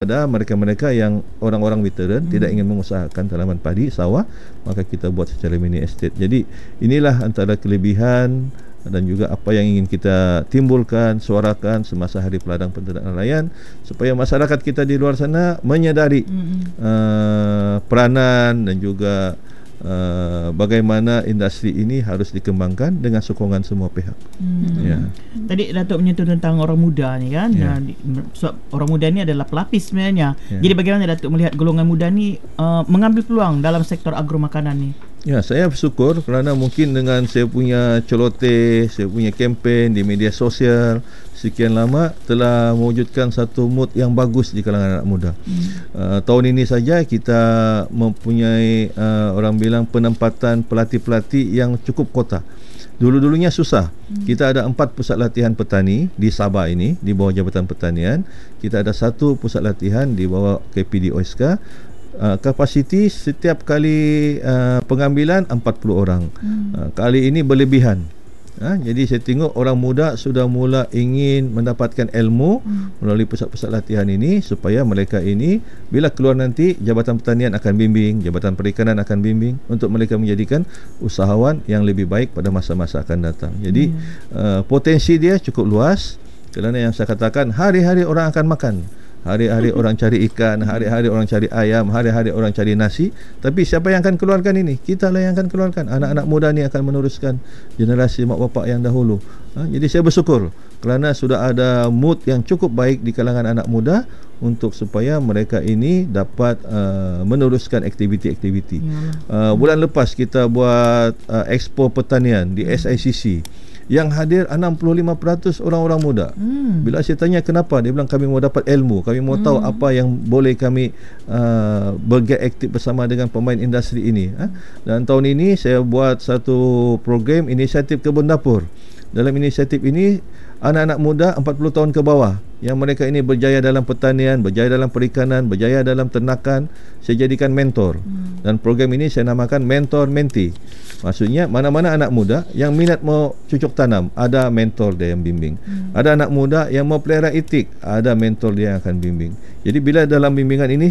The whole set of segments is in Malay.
kepada mereka-mereka yang orang-orang veteran tidak ingin mengusahakan tanaman padi, sawah, maka kita buat secara mini estate. Jadi inilah antara kelebihan dan juga apa yang ingin kita timbulkan, suarakan semasa Hari Peladang Penternakan Nelayan, supaya masyarakat kita di luar sana menyadari peranan dan juga bagaimana industri ini harus dikembangkan dengan sokongan semua pihak. Ya. Tadi Datuk menyentuh tentang orang muda ni kan. Sebab orang muda ni adalah pelapis sebenarnya. Jadi bagaimana Datuk melihat golongan muda ni mengambil peluang dalam sektor agro makanan ni? Ya, saya bersyukur kerana mungkin dengan saya punya celoteh, saya punya kempen di media sosial sekian lama telah mewujudkan satu mood yang bagus di kalangan anak muda. Tahun ini saja kita mempunyai orang bilang penempatan pelatih-pelatih yang cukup kota. Dulu-dulunya susah. Kita ada 4 pusat latihan petani di Sabah ini, di bawah Jabatan Pertanian. Kita ada 1 pusat latihan di bawah KPD OSK. Kapasiti setiap kali pengambilan 40 orang. Kali ini berlebihan. Jadi saya tengok orang muda sudah mula ingin mendapatkan ilmu melalui pusat-pusat latihan ini, supaya mereka ini bila keluar nanti Jabatan Pertanian akan bimbing, Jabatan Perikanan akan bimbing untuk mereka menjadikan usahawan yang lebih baik pada masa-masa akan datang. Jadi potensi dia cukup luas, kerana yang saya katakan hari-hari orang akan makan. Hari-hari orang cari ikan, hari-hari orang cari ayam, hari-hari orang cari nasi. Tapi siapa yang akan keluarkan ini? Kita lah yang akan keluarkan. Anak-anak muda ni akan meneruskan generasi mak bapak yang dahulu. Jadi saya bersyukur kerana sudah ada mood yang cukup baik di kalangan anak muda untuk supaya mereka ini dapat meneruskan aktiviti-aktiviti. Bulan lepas kita buat Expo Pertanian di SICC. Yang hadir 65% orang-orang muda. Bila saya tanya kenapa, dia bilang kami mau dapat ilmu, kami mau tahu apa yang boleh kami bergerak aktif bersama dengan pemain industri ini. Dan tahun ini saya buat satu program inisiatif kebun dapur. Dalam inisiatif ini anak-anak muda 40 tahun ke bawah yang mereka ini berjaya dalam pertanian, berjaya dalam perikanan, berjaya dalam ternakan, saya jadikan mentor. Dan program ini saya namakan mentor menti. Maksudnya mana-mana anak muda yang minat mau cucuk tanam, ada mentor dia yang bimbing. Ada anak muda yang mau pelihara itik, ada mentor dia yang akan bimbing. Jadi bila dalam bimbingan ini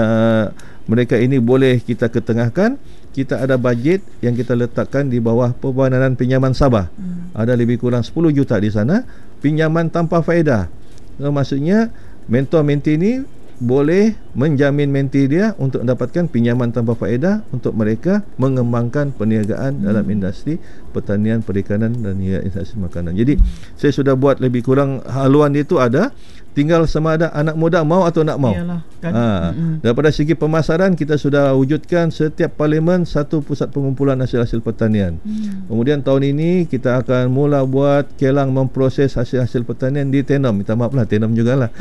mereka ini boleh kita ketengahkan, kita ada bajet yang kita letakkan di bawah Perbahanan Pinjaman Sabah. Ada lebih kurang 10 juta di sana, pinjaman tanpa faedah. Maksudnya mentor menti ini boleh menjamin menti dia untuk mendapatkan pinjaman tanpa faedah untuk mereka mengembangkan perniagaan dalam industri pertanian, perikanan dan industri makanan. Jadi saya sudah buat lebih kurang haluan itu ada, tinggal sama ada anak muda mau atau nak mau. Iyalah, kan? Daripada segi pemasaran kita sudah wujudkan setiap parlimen satu pusat pengumpulan hasil-hasil pertanian. Kemudian tahun ini kita akan mula buat kilang memproses hasil-hasil pertanian di Tenom. Minta maaf lah, Tenom jugalah.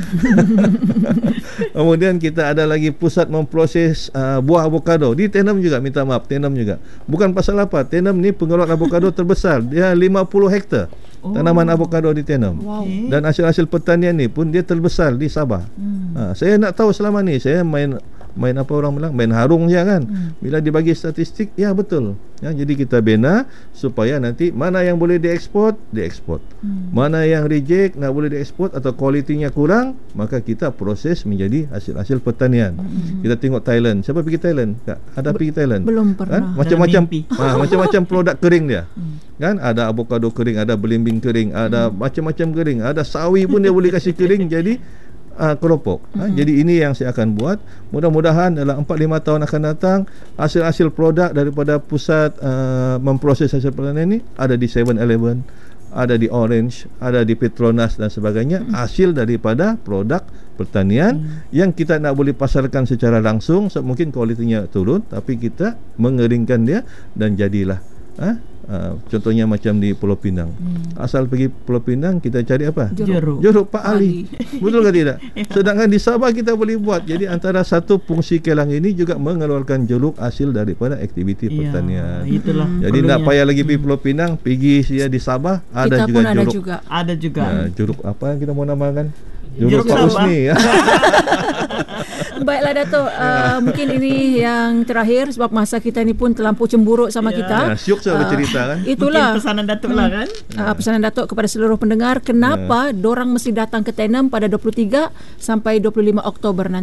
Kemudian kita ada lagi pusat memproses buah avokado di Tenom juga. Minta maaf, Tenom juga. Bukan pasal apa, Tenom ni pengeluar avokado terbesar. Dia 50 hektar tanaman avokado di Tenom. Dan hasil-hasil pertanian ni pun dia terbesar di Sabah. Saya nak tahu selama ni saya main apa orang bilang, main harung je kan. Bila dibagi statistik, ya betul. Jadi kita bina supaya nanti mana yang boleh diekspor, mana yang reject, nak boleh diekspor atau kualitinya kurang, maka kita proses menjadi hasil-hasil pertanian. Kita tengok Thailand. Siapa pergi Thailand? Ada pergi Thailand? Belum pernah. Macam-macam produk kering dia. Kan ada avokado kering, ada belimbing kering, ada macam-macam kering, ada sawi pun dia boleh kasih kering jadi keropok. Jadi ini yang saya akan buat. Mudah-mudahan dalam 4-5 tahun akan datang hasil-hasil produk daripada pusat memproses hasil pertanian ini ada di 7-Eleven, ada di Orange, ada di Petronas dan sebagainya. Hasil daripada produk pertanian yang kita nak boleh pasarkan secara langsung. Mungkin kualitinya turun, tapi kita mengeringkan dia dan jadilah contohnya macam di Pulau Pinang. Asal pergi Pulau Pinang kita cari apa? Jeruk Pak Ali. Betul ke tidak? Sedangkan di Sabah kita boleh buat. Jadi antara satu fungsi kilang ini juga mengeluarkan jeruk hasil daripada aktiviti pertanian. Itulah. Jadi nak payah lagi pergi Pulau Pinang, pergi di Sabah ada Kita juga pun jeruk. ada juga. Jeruk apa yang kita mau namakan? Jeruk Pak Usni. Baiklah Datuk, mungkin ini yang terakhir sebab masa kita ni pun terlampau cemburuk sama kita. Syuk saya bercerita kan. Itulah mungkin pesanan Datuk lah kan. Pesanan Datuk kepada seluruh pendengar, kenapa dorang mesti datang ke Tenom pada 23 sampai 25 Oktober nanti.